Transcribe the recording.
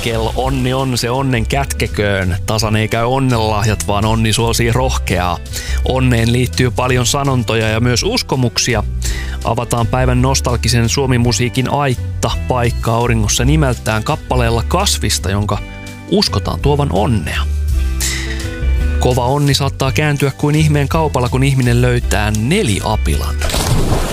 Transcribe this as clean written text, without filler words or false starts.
Michael, onni on se onnen kätkeköön. Tasan ei käy onnenlahjat, vaan onni suosii rohkeaa. Onneen liittyy paljon sanontoja ja myös uskomuksia. Avataan päivän nostalgisen suomimusiikin aitta paikka auringossa nimeltään kappaleella Kasvista, jonka uskotaan tuovan onnea. Kova onni saattaa kääntyä kuin ihmeen kaupalla, kun ihminen löytää neliapilan.